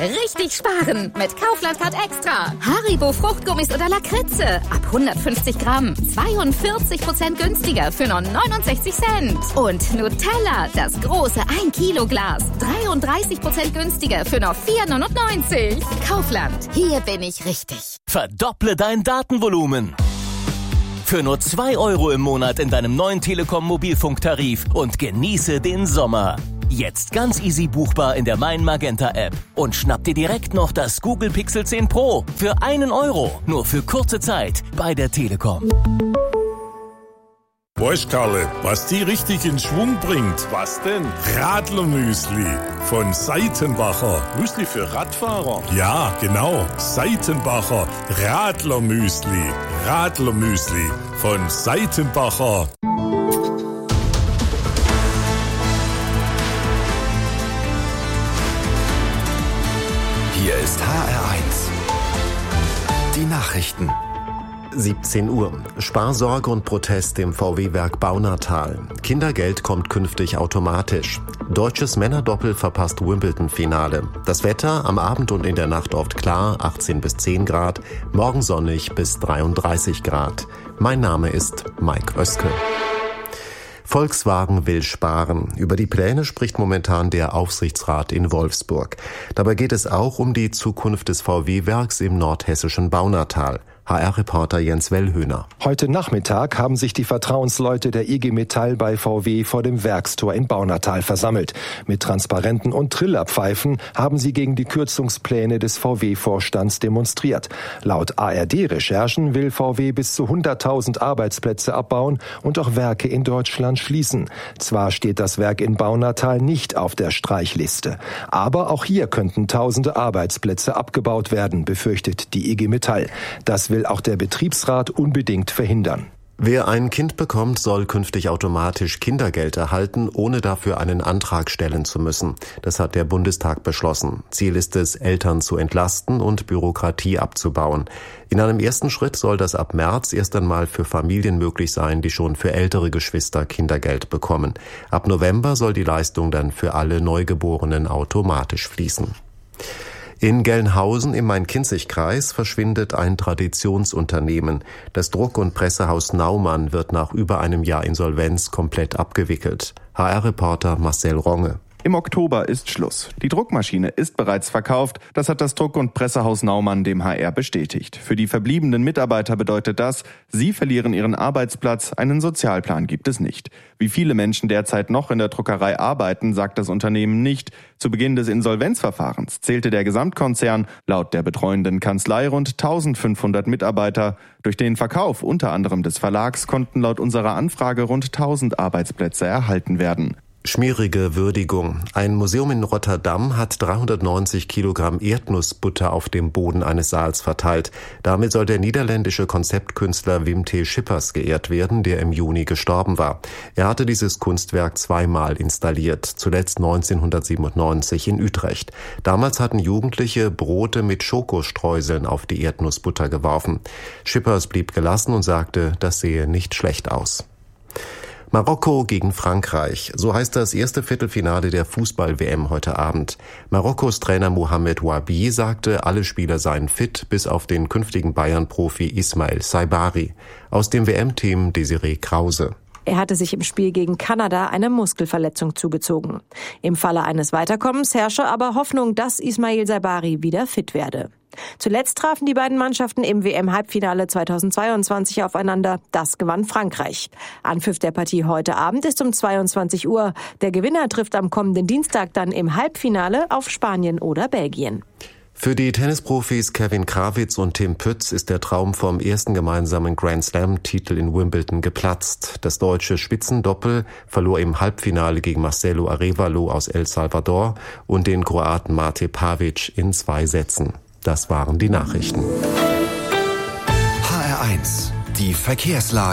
Richtig sparen mit Kaufland Card Extra. Haribo Fruchtgummis oder Lakritze. Ab 150 Gramm. 42% günstiger für nur 69 Cent. Und Nutella, das große 1 Kilo Glas. 33% günstiger für nur 4,99. Kaufland, hier bin ich richtig. Verdopple dein Datenvolumen. Für nur 2 € im Monat in deinem neuen Telekom Mobilfunktarif und genieße den Sommer. Jetzt ganz easy buchbar in der Mein Magenta App und schnapp dir direkt noch das Google Pixel 10 Pro für 1 €. Nur für kurze Zeit bei der Telekom. Weißt Karle, was die richtig in Schwung bringt? Was denn? Radlermüsli von Seitenbacher. Müsli für Radfahrer? Ja, genau. Seitenbacher Radlermüsli. Radlermüsli von Seitenbacher. Hier ist HR1. Die Nachrichten. 17 Uhr. Sparsorge und Protest im VW-Werk Baunatal. Kindergeld kommt künftig automatisch. Deutsches Männerdoppel verpasst Wimbledon-Finale. Das Wetter am Abend und in der Nacht oft klar, 18 bis 10 Grad, morgen sonnig bis 33 Grad. Mein Name ist Mike Oeske. Volkswagen will sparen. Über die Pläne spricht momentan der Aufsichtsrat in Wolfsburg. Dabei geht es auch um die Zukunft des VW-Werks im nordhessischen Baunatal. HR-Reporter Jens Wellhöhner. Heute Nachmittag haben sich die Vertrauensleute der IG Metall bei VW vor dem Werkstor in Baunatal versammelt. Mit Transparenten und Trillerpfeifen haben sie gegen die Kürzungspläne des VW-Vorstands demonstriert. Laut ARD-Recherchen will VW bis zu 100.000 Arbeitsplätze abbauen und auch Werke in Deutschland schließen. Zwar steht das Werk in Baunatal nicht auf der Streichliste, aber auch hier könnten tausende Arbeitsplätze abgebaut werden, befürchtet die IG Metall. Das will auch der Betriebsrat unbedingt verhindern. Wer ein Kind bekommt, soll künftig automatisch Kindergeld erhalten, ohne dafür einen Antrag stellen zu müssen. Das hat der Bundestag beschlossen. Ziel ist es, Eltern zu entlasten und Bürokratie abzubauen. In einem ersten Schritt soll das ab März erst einmal für Familien möglich sein, die schon für ältere Geschwister Kindergeld bekommen. Ab November soll die Leistung dann für alle Neugeborenen automatisch fließen. In Gelnhausen im Main-Kinzig-Kreis verschwindet ein Traditionsunternehmen. Das Druck- und Pressehaus Naumann wird nach über einem Jahr Insolvenz komplett abgewickelt. HR-Reporter Marcel Ronge. Im Oktober ist Schluss. Die Druckmaschine ist bereits verkauft. Das hat das Druck- und Pressehaus Naumann dem HR bestätigt. Für die verbliebenen Mitarbeiter bedeutet das, sie verlieren ihren Arbeitsplatz, einen Sozialplan gibt es nicht. Wie viele Menschen derzeit noch in der Druckerei arbeiten, sagt das Unternehmen nicht. Zu Beginn des Insolvenzverfahrens zählte der Gesamtkonzern laut der betreuenden Kanzlei rund 1500 Mitarbeiter. Durch den Verkauf unter anderem des Verlags konnten laut unserer Anfrage rund 1000 Arbeitsplätze erhalten werden. Schmierige Würdigung. Ein Museum in Rotterdam hat 390 Kilogramm Erdnussbutter auf dem Boden eines Saals verteilt. Damit soll der niederländische Konzeptkünstler Wim T. Schippers geehrt werden, der im Juni gestorben war. Er hatte dieses Kunstwerk zweimal installiert, zuletzt 1997 in Utrecht. Damals hatten Jugendliche Brote mit Schokostreuseln auf die Erdnussbutter geworfen. Schippers blieb gelassen und sagte, das sehe nicht schlecht aus. Marokko gegen Frankreich. So heißt das erste Viertelfinale der Fußball-WM heute Abend. Marokkos Trainer Mohamed Wabi sagte, alle Spieler seien fit, bis auf den künftigen Bayern-Profi Ismail Saibari. Aus dem WM-Team Desiree Krause. Er hatte sich im Spiel gegen Kanada eine Muskelverletzung zugezogen. Im Falle eines Weiterkommens herrsche aber Hoffnung, dass Ismail Saibari wieder fit werde. Zuletzt trafen die beiden Mannschaften im WM-Halbfinale 2022 aufeinander. Das gewann Frankreich. Anpfiff der Partie heute Abend ist um 22 Uhr. Der Gewinner trifft am kommenden Dienstag dann im Halbfinale auf Spanien oder Belgien. Für die Tennisprofis Kevin Krawitz und Tim Pütz ist der Traum vom ersten gemeinsamen Grand-Slam-Titel in Wimbledon geplatzt. Das deutsche Spitzendoppel verlor im Halbfinale gegen Marcelo Arévalo aus El Salvador und den Kroaten Mate Pavic in 2 Sätzen. Das waren die Nachrichten. HR1, die Verkehrslage.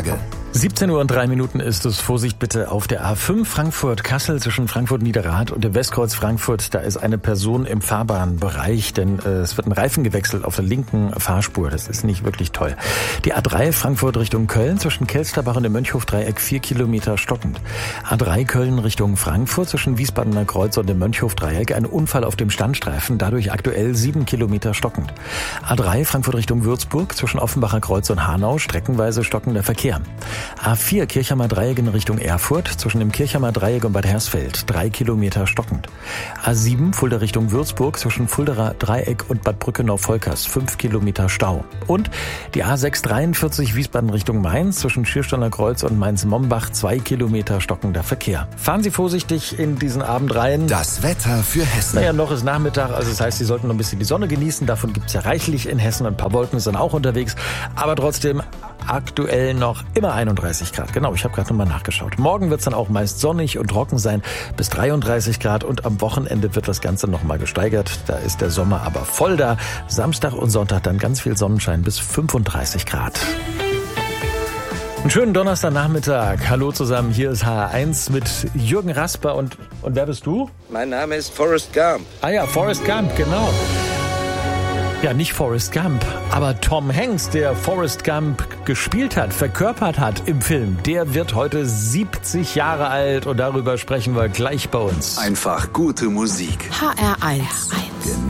17:03 Uhr ist es. Vorsicht bitte auf der A5 Frankfurt-Kassel zwischen Frankfurt-Niederrad und dem Westkreuz Frankfurt. Da ist eine Person im Fahrbahnbereich, denn es wird ein Reifen gewechselt auf der linken Fahrspur. Das ist nicht wirklich toll. Die A3 Frankfurt Richtung Köln zwischen Kelsterbach und dem Mönchhofdreieck 4 Kilometer stockend. A3 Köln Richtung Frankfurt zwischen Wiesbadener Kreuz und dem Mönchhofdreieck ein Unfall auf dem Standstreifen, dadurch aktuell 7 Kilometer stockend. A3 Frankfurt Richtung Würzburg zwischen Offenbacher Kreuz und Hanau streckenweise stockender Verkehr. A4 Kirchheimer Dreieck in Richtung Erfurt zwischen dem Kirchheimer Dreieck und Bad Hersfeld 3 Kilometer stockend. A7 Fulda Richtung Würzburg zwischen Fulderer Dreieck und Bad Brückenau-Volkers 5 Kilometer Stau. Und die A6 43 Wiesbaden Richtung Mainz zwischen Schiersteiner Kreuz und Mainz-Mombach 2 Kilometer stockender Verkehr. Fahren Sie vorsichtig in diesen Abend rein. Das Wetter für Hessen. Naja, noch ist Nachmittag, also das heißt, Sie sollten noch ein bisschen die Sonne genießen. Davon gibt es ja reichlich in Hessen. Ein paar Wolken sind auch unterwegs. Aber trotzdem aktuell noch immer 31 Grad. Genau, ich habe gerade nochmal nachgeschaut. Morgen wird es dann auch meist sonnig und trocken sein, bis 33 Grad. Und am Wochenende wird das Ganze nochmal gesteigert. Da ist der Sommer aber voll da. Samstag und Sonntag dann ganz viel Sonnenschein bis 35 Grad. Einen schönen Donnerstagnachmittag. Hallo zusammen, hier ist HR1 mit Jürgen Rasper. Und wer bist du? Mein Name ist Forrest Gump. Ah ja, Forrest Gump, genau. Ja, nicht Forrest Gump, aber Tom Hanks, der Forrest Gump gespielt hat, verkörpert hat im Film, der wird heute 70 Jahre alt und darüber sprechen wir gleich bei uns. Einfach gute Musik. HR1.